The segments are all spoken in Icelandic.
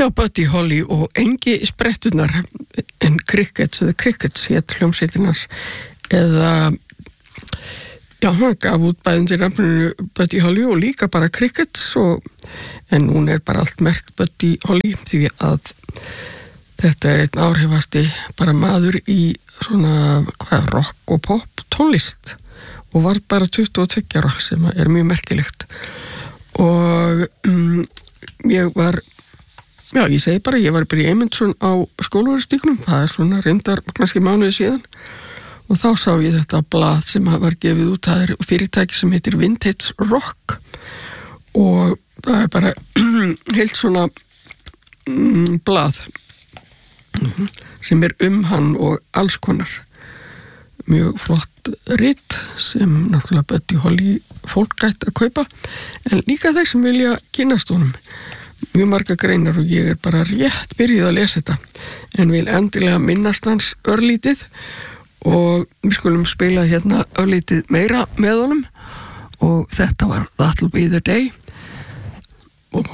Já, Buddy Holly og Engi spretturnar en Crickets hét hljómsveitinans eða já, hann gaf út bæði undir nafninu Buddy Holly og líka bara Crickets en hún bara allt merkt Buddy Holly því að þetta einn áhrifasti bara maður í svona rock og pop tónlist og var bara 22 ára sem mjög merkilegt og ég var ég segi bara, ég var bara í Eymundsson á Skólavörðustígnum, það svona reyndar kannski mánuði síðan og þá sá ég þetta blað sem var gefið út, það fyrirtæki sem heitir Vintage Rock og það bara heilt svona blað sem hann og alls konar mjög flott rit sem náttúrulega Buddy Holly fólk gætt að kaupa en líka þeir sem vilja kynnast honum mjög marga greinar og ég bara rétt byrjuð að lesa þetta en vil endilega minnast hans örlítið og við skulum spila hérna örlítið meira með honum og þetta var That'll Be The Day og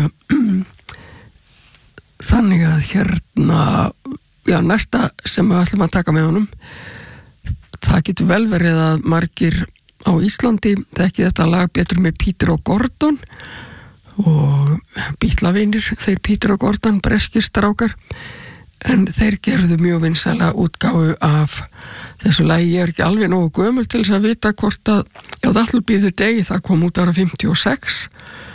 þannig að hérna næsta sem við ætlum að taka með honum það getur vel verið að margir á Íslandi þekki þetta lag betur með Peter og Gordon og bítlavinir þeir Peter og Gordon, breskir strákar en þeir gerðu mjög vinsæla útgáfu af þessu lagi, ég ekki alveg nógu gömul til þess að vita hvort að That'll Be The Day, það kom út ára 56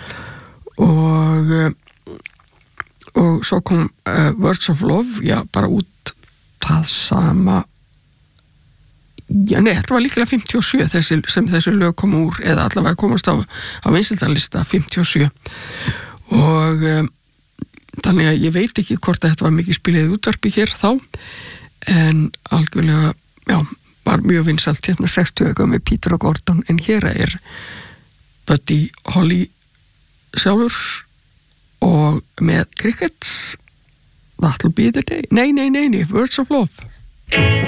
og svo kom Words of Love, bara út það sama þetta var líklega 57 sem þessi lög kom úr eða allavega komast á vinsældarlista 57 og þannig að ég veit ekki hvort að þetta var mikið spilið útvarpi hér þá en algjörlega, var mjög vinsælt hérna 60 með Peter og Gordon en hér Buddy Holly sjálfur og með Crickets That'll Be The Day, nei, Words of Love